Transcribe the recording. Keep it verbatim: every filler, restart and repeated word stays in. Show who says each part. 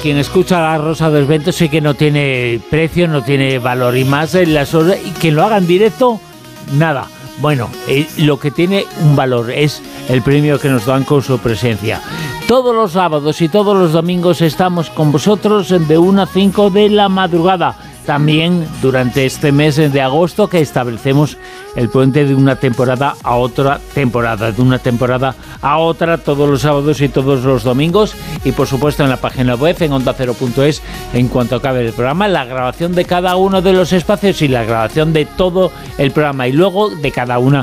Speaker 1: quien escucha La Rosa de los Vientos sí que no tiene precio, no tiene valor, y más en las horas, y que lo haga en directo, nada. Bueno, eh, lo que tiene un valor es el premio que nos dan con su presencia. Todos los sábados y todos los domingos estamos con vosotros de una a cinco de la madrugada. También durante este mes de agosto, que establecemos el puente de una temporada a otra temporada, de una temporada a otra, todos los sábados y todos los domingos, y por supuesto en la página web, en onda cero punto es, en cuanto acabe el programa, la grabación de cada uno de los espacios y la grabación de todo el programa, y luego de cada una